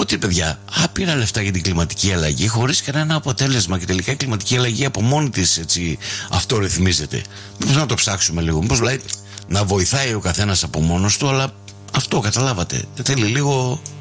Οπότε, παιδιά, άπειρα λεφτά για την κλιματική αλλαγή χωρίς κανένα αποτέλεσμα. Και τελικά η κλιματική αλλαγή από μόνη της έτσι αυτορυθμίζεται. Μήπως να το ψάξουμε λίγο? Μήπως δηλαδή να βοηθάει ο καθένας από μόνος του, αλλά αυτό καταλάβατε. Θέλει λίγο